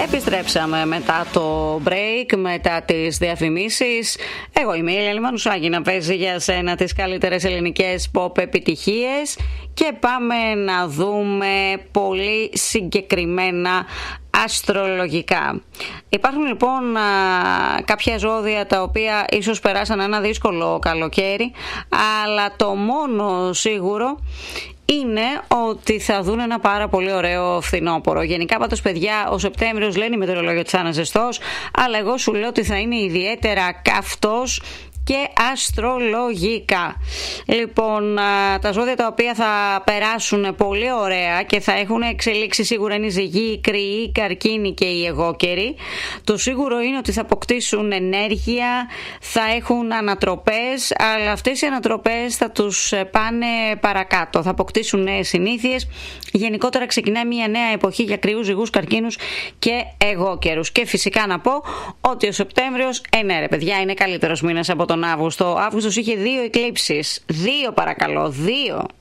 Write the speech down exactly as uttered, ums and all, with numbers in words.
Επιστρέψαμε μετά το break, μετά τις διαφημίσεις. Εγώ είμαι η Ελένη Μανουσάκη, να παίζει για σένα τις καλύτερες ελληνικές pop επιτυχίες και πάμε να δούμε πολύ συγκεκριμένα αστρολογικά. Υπάρχουν λοιπόν α, κάποια ζώδια τα οποία ίσως περάσαν ένα δύσκολο καλοκαίρι, αλλά το μόνο σίγουρο είναι ότι θα δουν ένα πάρα πολύ ωραίο φθινόπωρο. Γενικά πάντως παιδιά, ο Σεπτέμβριος λένε οι μετεωρολόγοι ότι θα είναι ζεστός, αλλά εγώ σου λέω ότι θα είναι ιδιαίτερα καυτός και αστρολογικά. Λοιπόν, τα ζώδια τα οποία θα περάσουν πολύ ωραία και θα έχουν εξελίξει σίγουρα είναι η Ζυγή, η Κρυή, η Καρκίνη και η Αιγόκερη. Το σίγουρο είναι ότι θα αποκτήσουν ενέργεια, θα έχουν ανατροπές, αλλά αυτές οι ανατροπές θα τους πάνε παρακάτω. Θα αποκτήσουν νέες συνήθειες. Γενικότερα ξεκινάει μια νέα εποχή για Κρυούς, Ζυγούς, Καρκίνους και Αιγόκερους. Και φυσικά να πω ότι ο Σεπτέμβριος, ε ναι ρε παιδιά, είναι καλύτερος μήνας από τον Αύγουστο. Ο Αύγουστος είχε δύο εκλήψεις. Δύο παρακαλώ, δύο.